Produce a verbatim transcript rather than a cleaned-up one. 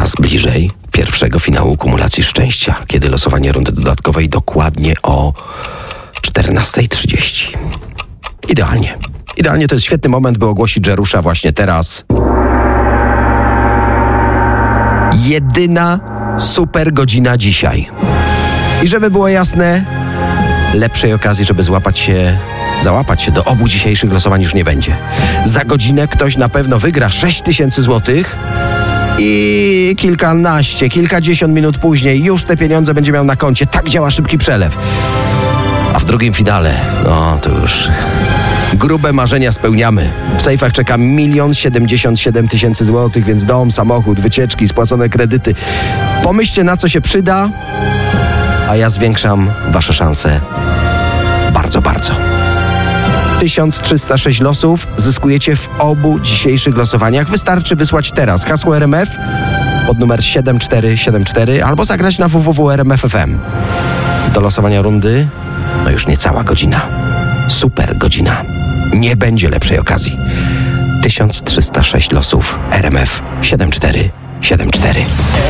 coraz bliżej pierwszego finału kumulacji szczęścia, kiedy losowanie rundy dodatkowej dokładnie o czternasta trzydzieści. Idealnie. Idealnie to jest świetny moment, by ogłosić, że rusza właśnie teraz jedyna super godzina dzisiaj. I żeby było jasne, lepszej okazji, żeby złapać się, załapać się do obu dzisiejszych losowań już nie będzie. Za godzinę ktoś na pewno wygra sześć tysięcy złotych i kilkanaście, kilkadziesiąt minut później już te pieniądze będzie miał na koncie. Tak działa szybki przelew. A w drugim finale, no to już grube marzenia spełniamy. W sejfach czeka milion siedemdziesiąt siedem tysięcy złotych, więc dom, samochód, wycieczki, spłacone kredyty. Pomyślcie, na co się przyda, a ja zwiększam wasze szanse bardzo, bardzo. tysiąc trzysta sześć losów zyskujecie w obu dzisiejszych losowaniach. Wystarczy wysłać teraz hasło R M F pod numer siedem cztery siedem cztery albo zagrać na w w w kropka r m f kropka f m. Do losowania rundy no już niecała godzina. Super godzina. Nie będzie lepszej okazji. tysiąc trzysta sześć losów R M F siedem cztery siedem cztery.